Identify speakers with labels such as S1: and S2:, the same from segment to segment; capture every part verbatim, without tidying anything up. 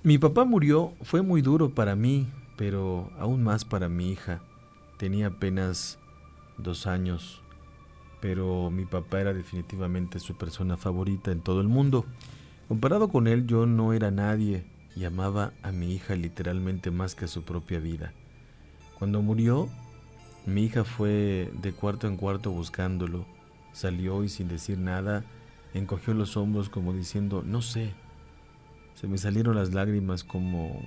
S1: Mi papá murió, fue muy duro para mí, pero aún más para mi hija. Tenía apenas dos años, pero mi papá era definitivamente su persona favorita en todo el mundo. Comparado con él, yo no era nadie y amaba a mi hija literalmente más que a su propia vida. Cuando murió, mi hija fue de cuarto en cuarto buscándolo. Salió y sin decir nada, encogió los hombros como diciendo, no sé. Se me salieron las lágrimas como,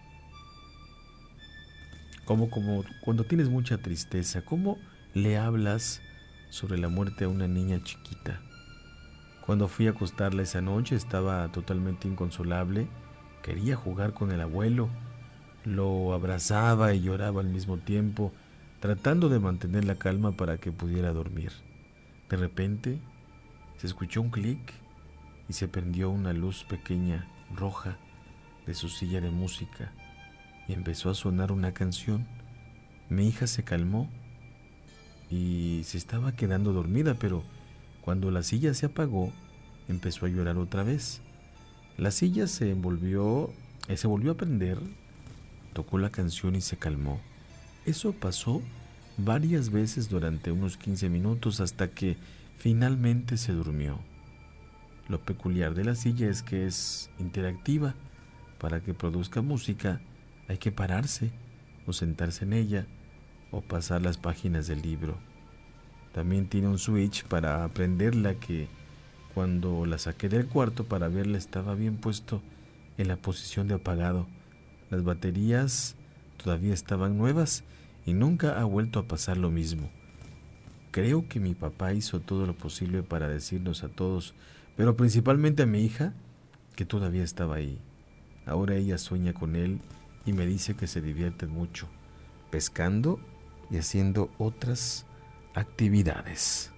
S1: como, como cuando tienes mucha tristeza. ¿Cómo le hablas sobre la muerte a una niña chiquita? Cuando fui a acostarla esa noche estaba totalmente inconsolable. Quería jugar con el abuelo. Lo abrazaba y lloraba al mismo tiempo, tratando de mantener la calma para que pudiera dormir. De repente se escuchó un clic y se prendió una luz pequeña, roja, de su silla de música y empezó a sonar una canción. Mi hija se calmó y se estaba quedando dormida, pero cuando la silla se apagó, empezó a llorar otra vez. La silla se envolvió, eh, se volvió a prender, tocó la canción y se calmó. Eso pasó varias veces durante unos quince minutos hasta que finalmente se durmió. Lo peculiar de la silla es que es interactiva. Para que produzca música hay que pararse o sentarse en ella o pasar las páginas del libro. También tiene un switch para prenderla que cuando la saqué del cuarto para verla estaba bien puesto en la posición de apagado. Las baterías todavía estaban nuevas y nunca ha vuelto a pasar lo mismo. Creo que mi papá hizo todo lo posible para decirnos a todos, pero principalmente a mi hija, que todavía estaba ahí. Ahora ella sueña con él y me dice que se divierten mucho, pescando y haciendo otras actividades.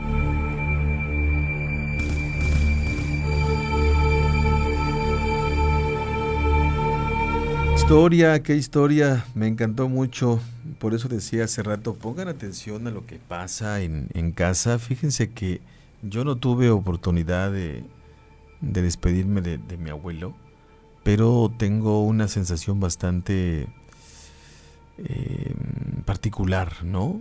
S1: Historia, qué historia, me encantó mucho. Por eso decía hace rato, pongan atención a lo que pasa en, en casa. Fíjense que yo no tuve oportunidad de, de despedirme de, de mi abuelo, pero tengo una sensación bastante eh, particular, ¿no?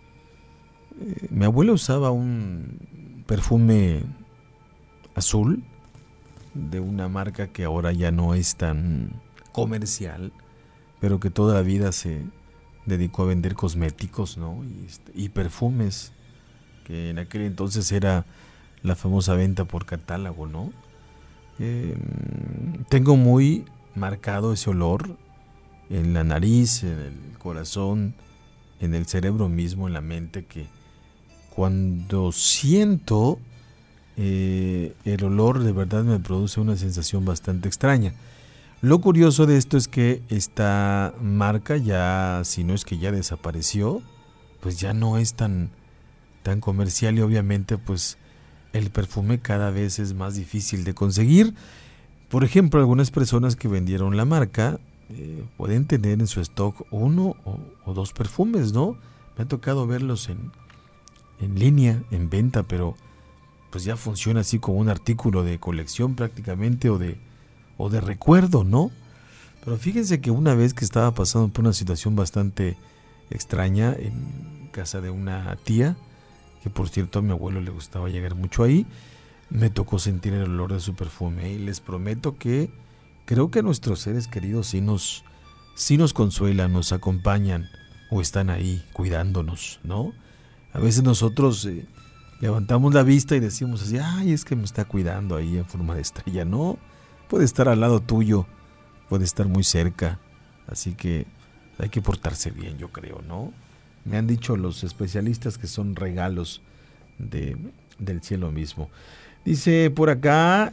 S1: Eh, mi abuelo usaba un perfume azul de una marca que ahora ya no es tan comercial, pero que toda la vida se dedicó a vender cosméticos, ¿no? Y, este, y perfumes, que en aquel entonces era la famosa venta por catálogo, ¿no? Eh, tengo muy marcado ese olor en la nariz, en el corazón, en el cerebro mismo, en la mente, que cuando siento eh, el olor de verdad me produce una sensación bastante extraña. Lo curioso de esto es que esta marca ya, si no es que ya desapareció, pues ya no es tan, tan comercial y obviamente pues el perfume cada vez es más difícil de conseguir. Por ejemplo, algunas personas que vendieron la marca eh, pueden tener en su stock uno o, o dos perfumes, ¿no? Me ha tocado verlos en, en línea, en venta, pero pues ya funciona así como un artículo de colección prácticamente o de o de recuerdo, ¿no? Pero fíjense que una vez que estaba pasando por una situación bastante extraña en casa de una tía, que por cierto a mi abuelo le gustaba llegar mucho ahí, me tocó sentir el olor de su perfume y les prometo que creo que nuestros seres queridos sí nos, sí nos consuelan, nos acompañan o están ahí cuidándonos, ¿no? A veces nosotros eh, levantamos la vista y decimos así, ay, es que me está cuidando ahí en forma de estrella, ¿no? Puede estar al lado tuyo, puede estar muy cerca, así que hay que portarse bien, yo creo, ¿no? Me han dicho los especialistas que son regalos de, del cielo mismo. Dice por acá,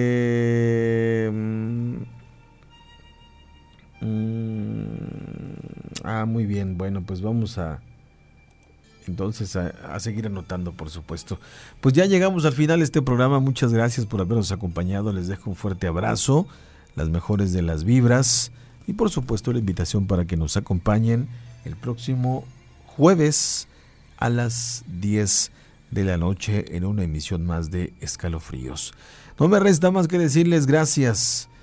S1: eh, mm, ah, muy bien, bueno, pues vamos a, entonces a, a seguir anotando, por supuesto. Pues ya llegamos al final de este programa. Muchas gracias por habernos acompañado. Les dejo un fuerte abrazo, las mejores de las vibras y por supuesto la invitación para que nos acompañen el próximo jueves a las diez de la noche en una emisión más de Escalofríos. No me resta más que decirles gracias.